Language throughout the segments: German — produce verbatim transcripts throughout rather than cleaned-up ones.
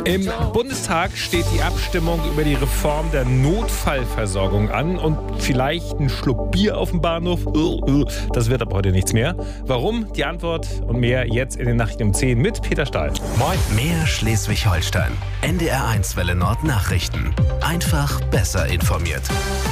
Im Bundestag steht die Abstimmung über die Reform der Notfallversorgung an und vielleicht ein Schluck Bier auf dem Bahnhof. Das wird ab heute nichts mehr. Warum? Die Antwort und mehr jetzt in den Nachrichten um zehn mit Peter Stahl. Moin. Mehr Schleswig-Holstein. N D R eins Welle Nord Nachrichten. Einfach besser informiert.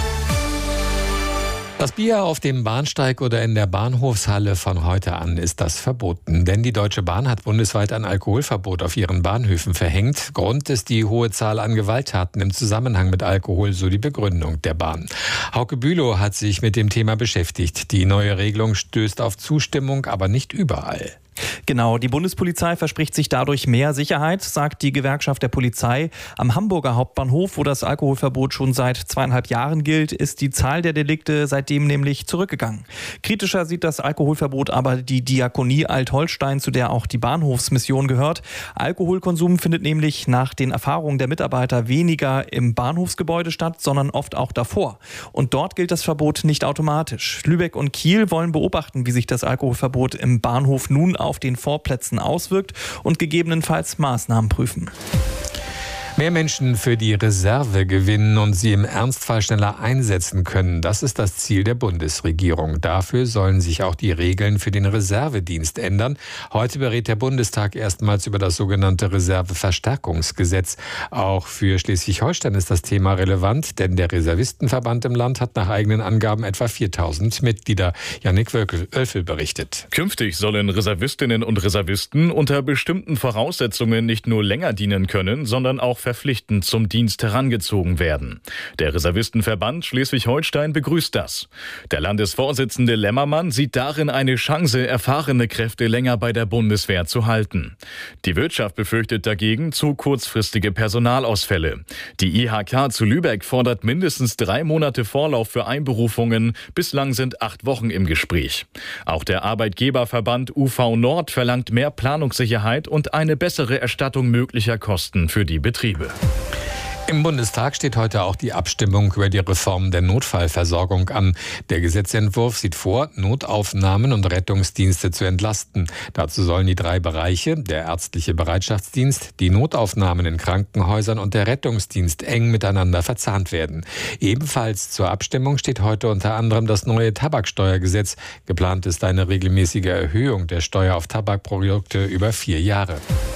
Das Bier auf dem Bahnsteig oder in der Bahnhofshalle von heute an ist das verboten. Denn die Deutsche Bahn hat bundesweit ein Alkoholverbot auf ihren Bahnhöfen verhängt. Grund ist die hohe Zahl an Gewalttaten im Zusammenhang mit Alkohol, so die Begründung der Bahn. Hauke Bülow hat sich mit dem Thema beschäftigt. Die neue Regelung stößt auf Zustimmung, aber nicht überall. Genau, die Bundespolizei verspricht sich dadurch mehr Sicherheit, sagt die Gewerkschaft der Polizei. Am Hamburger Hauptbahnhof, wo das Alkoholverbot schon seit zweieinhalb Jahren gilt, ist die Zahl der Delikte seitdem nämlich zurückgegangen. Kritischer sieht das Alkoholverbot aber die Diakonie Alt-Holstein, zu der auch die Bahnhofsmission gehört. Alkoholkonsum findet nämlich nach den Erfahrungen der Mitarbeiter weniger im Bahnhofsgebäude statt, sondern oft auch davor. Und dort gilt das Verbot nicht automatisch. Lübeck und Kiel wollen beobachten, wie sich das Alkoholverbot im Bahnhof nun auf den Vorplätzen auswirkt und gegebenenfalls Maßnahmen prüfen. Mehr Menschen für die Reserve gewinnen und sie im Ernstfall schneller einsetzen können. Das ist das Ziel der Bundesregierung. Dafür sollen sich auch die Regeln für den Reservedienst ändern. Heute berät der Bundestag erstmals über das sogenannte Reserveverstärkungsgesetz. Auch für Schleswig-Holstein ist das Thema relevant, denn der Reservistenverband im Land hat nach eigenen Angaben etwa viertausend Mitglieder. Jannik Oelfel berichtet. Künftig sollen Reservistinnen und Reservisten unter bestimmten Voraussetzungen nicht nur länger dienen können, sondern auch verpflichtend zum Dienst herangezogen werden. Der Reservistenverband Schleswig-Holstein begrüßt das. Der Landesvorsitzende Lämmermann sieht darin eine Chance, erfahrene Kräfte länger bei der Bundeswehr zu halten. Die Wirtschaft befürchtet dagegen zu kurzfristige Personalausfälle. Die I H K zu Lübeck fordert mindestens drei Monate Vorlauf für Einberufungen. Bislang sind acht Wochen im Gespräch. Auch der Arbeitgeberverband U V Nord verlangt mehr Planungssicherheit und eine bessere Erstattung möglicher Kosten für die Betriebe. Im Bundestag steht heute auch die Abstimmung über die Reform der Notfallversorgung an. Der Gesetzentwurf sieht vor, Notaufnahmen und Rettungsdienste zu entlasten. Dazu sollen die drei Bereiche, der ärztliche Bereitschaftsdienst, die Notaufnahmen in Krankenhäusern und der Rettungsdienst eng miteinander verzahnt werden. Ebenfalls zur Abstimmung steht heute unter anderem das neue Tabaksteuergesetz. Geplant ist eine regelmäßige Erhöhung der Steuer auf Tabakprodukte über vier Jahre.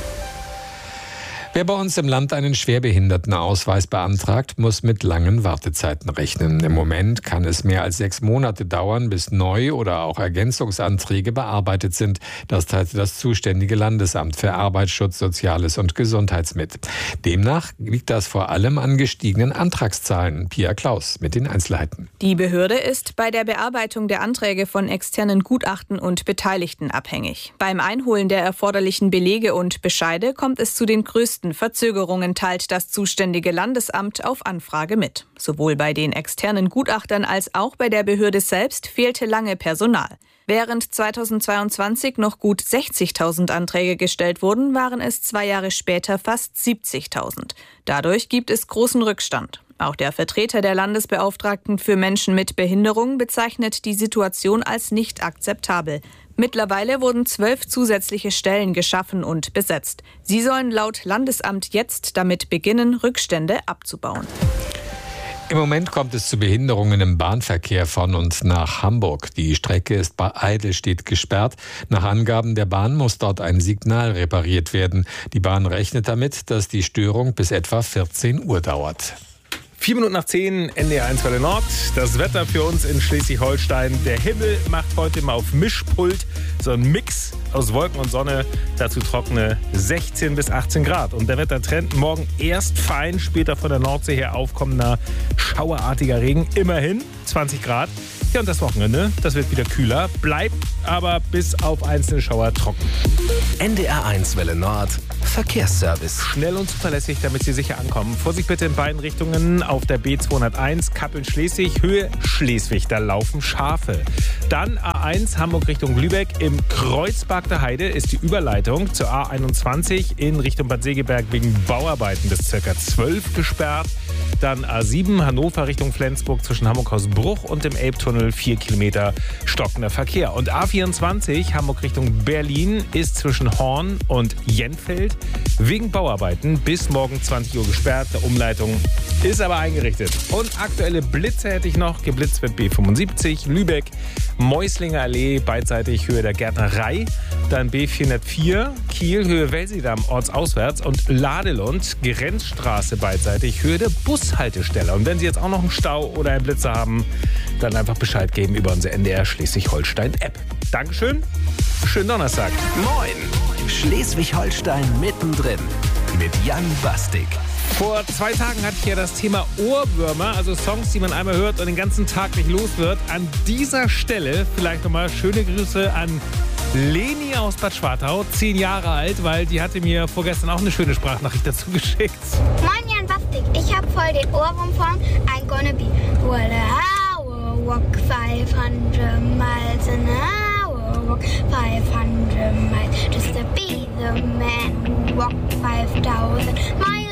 Wer bei uns im Land einen Schwerbehindertenausweis beantragt, muss mit langen Wartezeiten rechnen. Im Moment kann es mehr als sechs Monate dauern, bis Neu- oder auch Ergänzungsanträge bearbeitet sind. Das teilte das zuständige Landesamt für Arbeitsschutz, Soziales und Gesundheits mit. Demnach liegt das vor allem an gestiegenen Antragszahlen. Pia Klaus mit den Einzelheiten. Die Behörde ist bei der Bearbeitung der Anträge von externen Gutachten und Beteiligten abhängig. Beim Einholen der erforderlichen Belege und Bescheide kommt es zu den größten Verzögerungen, teilt das zuständige Landesamt auf Anfrage mit. Sowohl bei den externen Gutachtern als auch bei der Behörde selbst fehlte lange Personal. Während zweitausendzweiundzwanzig noch gut sechzigtausend Anträge gestellt wurden, waren es zwei Jahre später fast siebzigtausend. Dadurch gibt es großen Rückstand. Auch der Vertreter der Landesbeauftragten für Menschen mit Behinderung bezeichnet die Situation als nicht akzeptabel. Mittlerweile wurden zwölf zusätzliche Stellen geschaffen und besetzt. Sie sollen laut Landesamt jetzt damit beginnen, Rückstände abzubauen. Im Moment kommt es zu Behinderungen im Bahnverkehr von und nach Hamburg. Die Strecke ist bei Eidelstedt gesperrt. Nach Angaben der Bahn muss dort ein Signal repariert werden. Die Bahn rechnet damit, dass die Störung bis etwa vierzehn Uhr dauert. Vier Minuten nach zehn, N D R eins Welle Nord. Das Wetter für uns in Schleswig-Holstein. Der Himmel macht heute mal auf Mischpult so ein Mix aus Wolken und Sonne. Dazu trockene sechzehn bis achtzehn Grad. Und der Wettertrend morgen erst fein, später von der Nordsee her aufkommender schauerartiger Regen. Immerhin zwanzig Grad. Ja, und das Wochenende, das wird wieder kühler, bleibt aber bis auf einzelne Schauer trocken. N D R eins Welle Nord Verkehrsservice. Schnell und zuverlässig, damit Sie sicher ankommen. Vorsicht bitte in beiden Richtungen auf der B zweihunderteins Kappeln-Schleswig, Höhe Schleswig. Da laufen Schafe. Dann A eins Hamburg Richtung Lübeck. Im Kreuzberg der Heide ist die Überleitung zur A einundzwanzig in Richtung Bad Segeberg wegen Bauarbeiten bis ca. zwölf gesperrt. Dann A sieben Hannover Richtung Flensburg zwischen Hamburg-Hausbruch und dem Elbtunnel Tunnel, vier Kilometer stockender Verkehr. Und A vierundzwanzig, Hamburg Richtung Berlin, ist zwischen Horn und Jenfeld wegen Bauarbeiten bis morgen zwanzig Uhr gesperrt. Die Umleitung ist aber eingerichtet. Und aktuelle Blitze hätte ich noch. Geblitzt wird B fünfundsiebzig, Lübeck, Meuslinger Allee, beidseitig Höhe der Gärtnerei. Dann B vierhundertvier, Kiel, Höhe Welsidamm, ortsauswärts. Und Ladelund, Grenzstraße, beidseitig Höhe der Bushaltestelle. Und wenn Sie jetzt auch noch einen Stau oder einen Blitzer haben, dann einfach Bescheid geben über unsere N D R Schleswig-Holstein-App. Dankeschön, schönen Donnerstag. Moin, Schleswig-Holstein mittendrin mit Jan Bastik. Vor zwei Tagen hatte ich ja das Thema Ohrwürmer, also Songs, die man einmal hört und den ganzen Tag nicht los wird. An dieser Stelle vielleicht nochmal schöne Grüße an Leni aus Bad Schwartau, zehn Jahre alt, weil die hatte mir vorgestern auch eine schöne Sprachnachricht dazu geschickt. Moin Jan Bastik, ich hab voll den Ohrwurm von I'm gonna be well, I will walk five hundred miles an hour, walk five hundred miles just to be the man who walked five thousand miles.